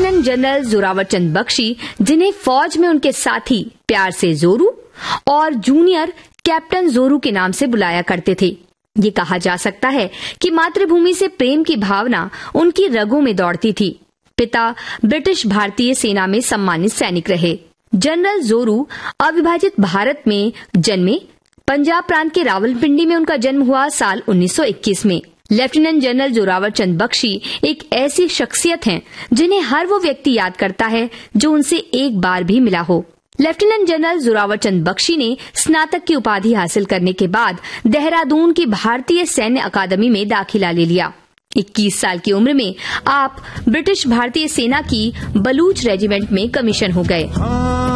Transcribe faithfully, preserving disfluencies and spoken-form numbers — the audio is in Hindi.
लेफ्टिनेंट जनरल जोरावर चंद बख्शी, जिन्हें फौज में उनके साथी प्यार से जोरू और जूनियर कैप्टन जोरू के नाम से बुलाया करते थे। ये कहा जा सकता है कि मातृभूमि से प्रेम की भावना उनकी रगों में दौड़ती थी। पिता ब्रिटिश भारतीय सेना में सम्मानित सैनिक रहे। जनरल जोरू अविभाजित भारत में जन्मे। पंजाब प्रांत के रावलपिंडी में उनका जन्म हुआ साल उन्नीस सौ इक्कीस में। लेफ्टिनेंट जनरल जोरावर चंद बख्शी एक ऐसी शख्सियत हैं जिन्हें हर वो व्यक्ति याद करता है जो उनसे एक बार भी मिला हो। लेफ्टिनेंट जनरल जोरावर चंद बख्शी ने स्नातक की उपाधि हासिल करने के बाद देहरादून की भारतीय सैन्य अकादमी में दाखिला ले लिया। इक्कीस साल की उम्र में आप ब्रिटिश भारतीय सेना की बलूच रेजिमेंट में कमीशन हो गए।